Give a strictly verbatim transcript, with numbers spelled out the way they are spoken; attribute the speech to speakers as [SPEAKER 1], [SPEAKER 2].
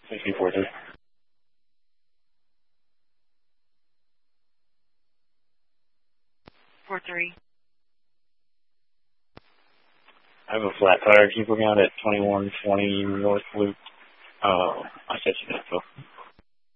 [SPEAKER 1] sixty four three.
[SPEAKER 2] Four three.
[SPEAKER 1] I have a flat tire. Keep looking out at twenty one twenty North Loop. Uh, I set you that, Phil.